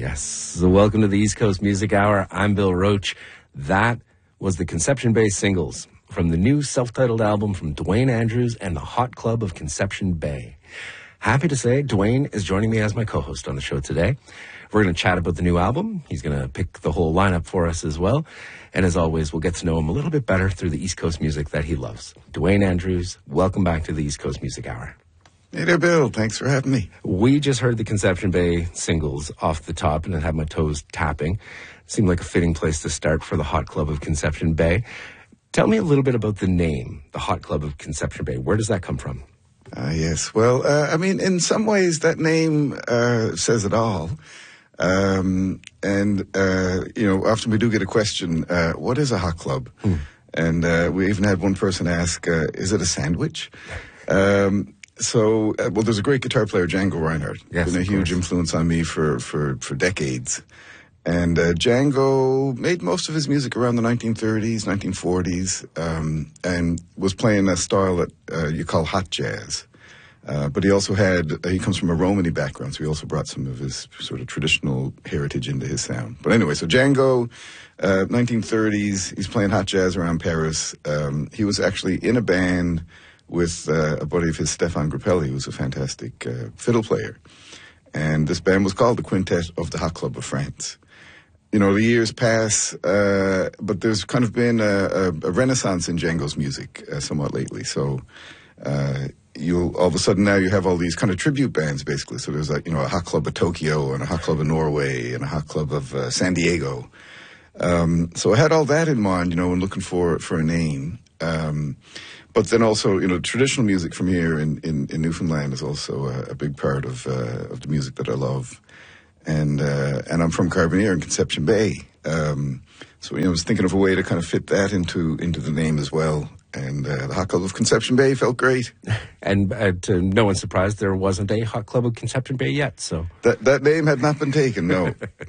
Yes. So welcome to the East Coast Music Hour. I'm Bill Roach. That was the Conception Bay singles from the new self-titled album from Dwayne Andrews and the Hot Club of Conception Bay. Happy to say Dwayne is joining me as my co-host on the show today. We're going to chat about the new album. He's going to pick the whole lineup for us as well. And as always, we'll get to know him a little bit better through the East Coast music that he loves. Dwayne Andrews, welcome back to the East Coast Music Hour. Hey there, Bill. Thanks for having me. We just heard the Conception Bay singles off the top, and it had my toes tapping. Seemed like a fitting place to start for the Hot Club of Conception Bay. Tell me a little bit about the name, the Hot Club of Conception Bay. Where does that come from? Yes. Well, in some ways that name says it all. Often we do get a question, what is a hot club? And we even had one person ask, is it a sandwich? There's a great guitar player, Django Reinhardt. Yes, been a huge influence on me for decades. And Django made most of his music around the 1930s, 1940s, and was playing a style that you call hot jazz. But he also he comes from a Romany background, so he also brought some of his sort of traditional heritage into his sound. But anyway, so Django, 1930s, he's playing hot jazz around Paris. He was actually in a band with a buddy of his, Stefan Grappelli, who's a fantastic fiddle player. And this band was called the Quintet of the Hot Club of France. You know, the years pass, but there's kind of been a renaissance in Django's music somewhat lately. So all of a sudden now you have all these kind of tribute bands, basically. So there's a Hot Club of Tokyo and a Hot Club of Norway and a Hot Club of San Diego. So I had all that in mind, when looking for a name. But then also, traditional music from here in Newfoundland is also a big part of the music that I love. And I'm from Carbonear in Conception Bay. So I was thinking of a way to kind of fit that into the name as well. And the Hot Club of Conception Bay felt great. And to no one's surprise, there wasn't a Hot Club of Conception Bay yet. So that name had not been taken. No.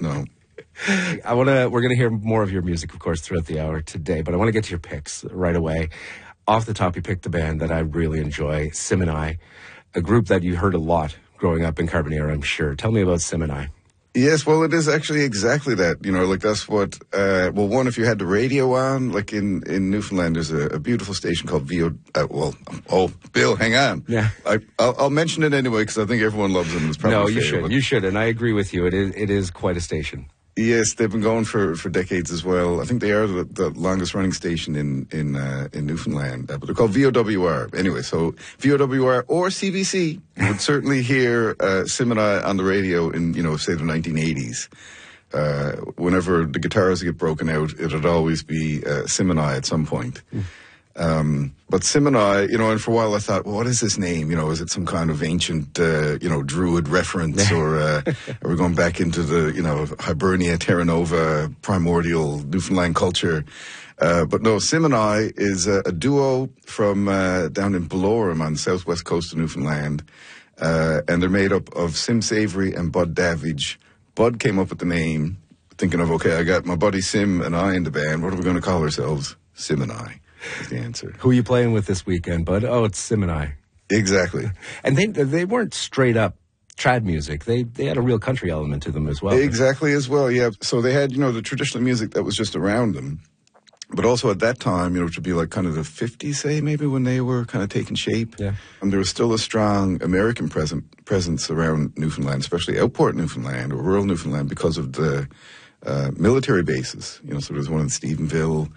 We're going to hear more of your music, of course, throughout the hour today. But I want to get to your picks right away. Off the top, you picked a band that I really enjoy, Sim and I, a group that you heard a lot growing up in Carbonear, I'm sure. Tell me about Sim and I. Yes, well, it is actually exactly that. That's what, one, if you had the radio on, like in Newfoundland, there's a beautiful station called Bill, hang on. Yeah. I'll mention it anyway because I think everyone loves it. It's probably You should, and I agree with you. It is quite a station. Yes, they've been going for decades as well. I think they are the longest running station in Newfoundland, but they're called VOWR. Anyway, so VOWR or CBC, you would certainly hear Sim and I on the radio in, say the 1980s. Whenever the guitars get broken out, it would always be Sim and I at some point. But Sim and I, and for a while I thought, well, what is this name? Is it some kind of ancient, Druid reference, or are we going back into the, Hibernia, Terra Nova, primordial Newfoundland culture? But no, Sim and I is a duo from down in Belorem on the southwest coast of Newfoundland, and they're made up of Sim Savory and Bud Davidge. Bud came up with the name, thinking of, okay, I got my buddy Sim and I in the band. What are we going to call ourselves? Sim and I. Is the answer. Who are you playing with this weekend, Bud? Oh, it's Sim and I. Exactly. And they weren't straight up trad music. They had a real country element to them as well. Exactly as well, yeah. So they had, the traditional music that was just around them. But also at that time, which would be like kind of the 50s, say, maybe when they were kind of taking shape. Yeah. And there was still a strong American presence around Newfoundland, especially Outport, Newfoundland, or rural Newfoundland, because of the military bases. So there was one in Stephenville.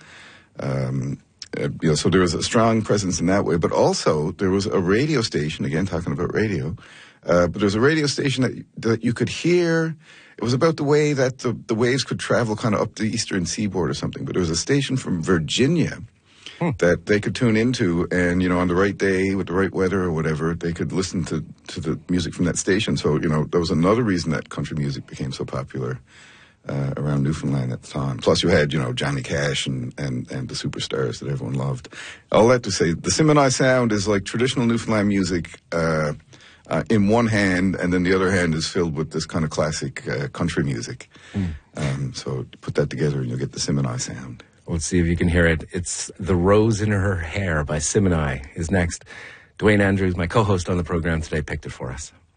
So there was a strong presence in that way, but also there was a radio station, again, talking about radio, but there was a radio station that you could hear. It was about the way that the waves could travel kind of up the eastern seaboard or something, but there was a station from Virginia that they could tune into, and, on the right day with the right weather or whatever, they could listen to the music from that station. So, that was another reason that country music became so popular around Newfoundland at the time. Plus you had, Johnny Cash and the superstars that everyone loved. All that to say, the Sim and I sound is like traditional Newfoundland music in one hand, and then the other hand is filled with this kind of classic country music. So put that together and you'll get the Sim and I sound. Let's see if you can hear it. It's The Rose in Her Hair by Sim and I is next. Dwayne Andrews, my co-host on the program today, picked it for us.